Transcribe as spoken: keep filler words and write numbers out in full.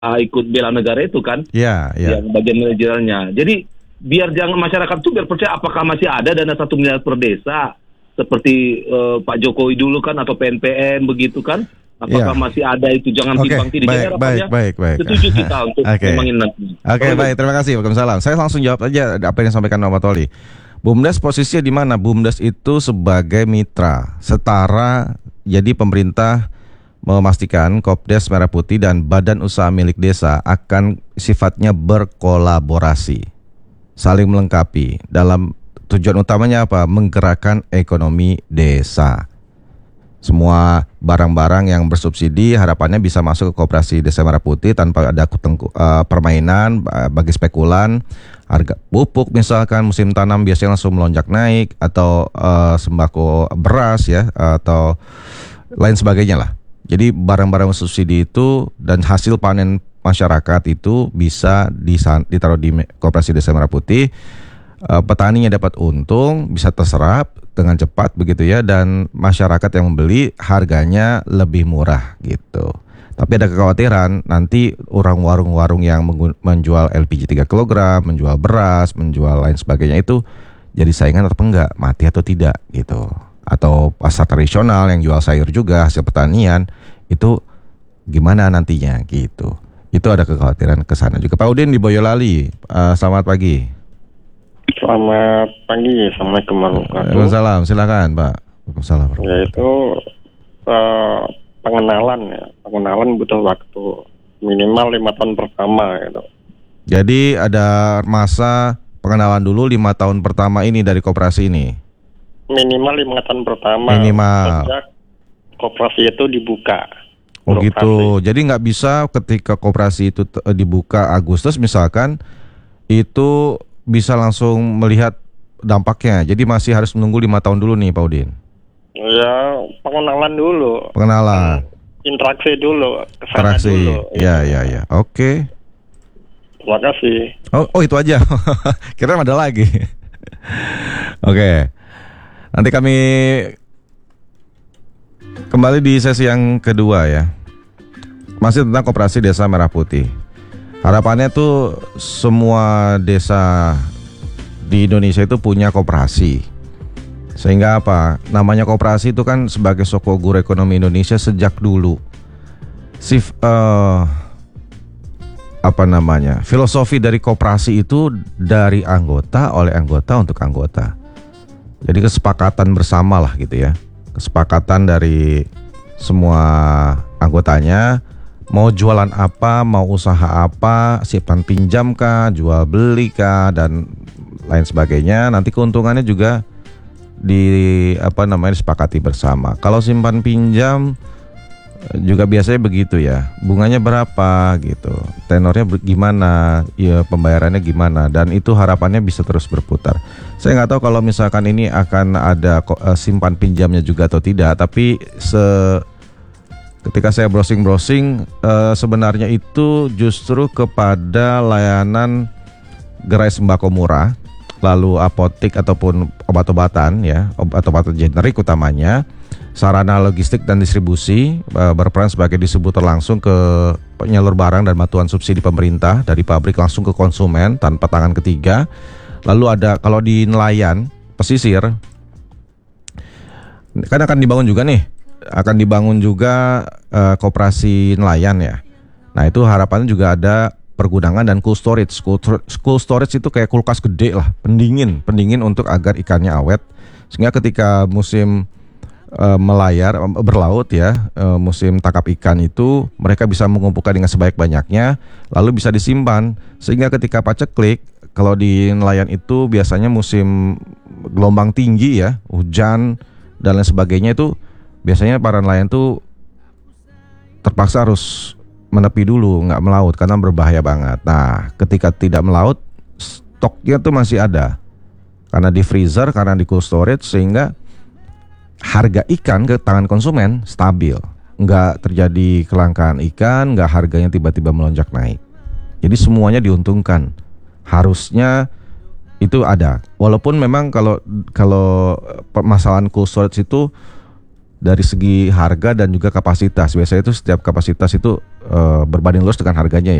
uh, ikut bela negara itu kan, ya, ya. yang bagian manajerialnya. Jadi biar jangan masyarakat tuh biar percaya apakah masih ada dana satu miliar per desa seperti uh, Pak Jokowi dulu kan atau P N P N begitu kan. Apakah ya. masih ada itu, jangan Oke, timbang tindih. baik, baik, baik, baik. Setuju kita untuk Oke. memangin nanti. Oke, okay, baik, terima kasih. Waalaikumsalam. Saya langsung jawab aja apa yang disampaikan Pak Toli. BUMDes posisinya di mana? BUMDes itu sebagai mitra setara, jadi pemerintah memastikan Kopdes Merah Putih dan Badan Usaha Milik Desa akan sifatnya berkolaborasi, saling melengkapi. Dalam tujuan utamanya apa? Menggerakkan ekonomi desa. Semua barang-barang yang bersubsidi harapannya bisa masuk ke Koperasi Desa Merah Putih tanpa ada kutengku, uh, permainan uh, bagi spekulan. Harga pupuk misalkan musim tanam biasanya langsung melonjak naik, atau uh, sembako beras ya, atau lain sebagainya lah. Jadi barang-barang subsidi itu dan hasil panen masyarakat itu bisa ditaruh di Koperasi Desa Merah Putih. Uh, petaninya dapat untung, bisa terserap dengan cepat begitu ya, dan masyarakat yang membeli harganya lebih murah gitu. Tapi ada kekhawatiran nanti orang warung-warung yang menjual L P G tiga kilogram, menjual beras, menjual lain sebagainya itu jadi saingan atau enggak, mati atau tidak gitu. Atau pasar tradisional yang jual sayur juga hasil pertanian itu gimana nantinya gitu. Itu ada kekhawatiran ke sana juga. Pak Udin di Boyolali, uh, selamat pagi. Selamat pagi, assalamualaikum warahmatullahi wabarakatuh. Waalaikumsalam, silakan Pak. Waalaikumsalam. Yaitu uh, pengenalan ya, pengenalan butuh waktu minimal lima tahun pertama gitu. Jadi ada masa pengenalan dulu lima tahun pertama ini dari koperasi ini. Minimal lima tahun pertama. Minimal. Sejak koperasi itu dibuka. Oh gitu. Jadi nggak bisa ketika koperasi itu t- dibuka Agustus misalkan itu bisa langsung melihat dampaknya. Jadi masih harus menunggu lima tahun dulu nih Pak Udin. Ya, pengenalan dulu. Pengenalan. Interaksi dulu. Kesana Interaksi. dulu. Ya, ya, ya. Oke. Terima kasih. Oh, oh itu aja. Kira ada lagi. Oke. Nanti kami kembali di sesi yang kedua ya. Masih tentang Koperasi Desa Merah Putih. Harapannya tuh semua desa di Indonesia itu punya koperasi. Sehingga apa? Namanya koperasi itu kan sebagai soko guru ekonomi Indonesia sejak dulu. Sif, uh, apa namanya? Filosofi dari koperasi itu dari anggota oleh anggota untuk anggota. Jadi kesepakatan bersama lah gitu ya. Kesepakatan dari semua anggotanya. Mau jualan apa, mau usaha apa, simpan pinjam kah, jual beli kah, dan lain sebagainya. Nanti keuntungannya juga di apa namanya disepakati bersama. Kalau simpan pinjam juga biasanya begitu ya, bunganya berapa gitu, tenornya gimana, ya pembayarannya gimana, dan itu harapannya bisa terus berputar. Saya nggak tahu kalau misalkan ini akan ada uh, simpan pinjamnya juga atau tidak, tapi se ketika saya browsing-browsing uh, sebenarnya itu justru kepada layanan gerai sembako murah, lalu apotik ataupun obat-obatan ya, obat-obatan generik utamanya, sarana logistik dan distribusi uh, berperan sebagai distributor langsung ke penyalur barang dan bantuan subsidi pemerintah dari pabrik langsung ke konsumen tanpa tangan ketiga. Lalu ada kalau di nelayan pesisir kan akan dibangun juga nih akan dibangun juga uh, koperasi nelayan ya. Nah itu harapannya juga ada pergudangan dan cool storage. Cool storage itu kayak kulkas gede lah, pendingin, pendingin untuk agar ikannya awet. Sehingga ketika musim uh, melayar, berlaut ya, uh, musim tangkap ikan itu mereka bisa mengumpulkan dengan sebanyak-banyaknya, lalu bisa disimpan. Sehingga ketika paceklik, kalau di nelayan itu biasanya musim gelombang tinggi ya, hujan dan lain sebagainya itu biasanya para nelayan tuh terpaksa harus menepi dulu, nggak melaut karena berbahaya banget. Nah, ketika tidak melaut, stoknya tuh masih ada karena di freezer, karena di cold storage, sehingga harga ikan ke tangan konsumen stabil, nggak terjadi kelangkaan ikan, nggak harganya tiba-tiba melonjak naik. Jadi semuanya diuntungkan. Harusnya itu ada. Walaupun memang kalau kalau permasalahan cold storage itu dari segi harga dan juga kapasitas. Biasanya itu setiap kapasitas itu uh, berbanding lurus dengan harganya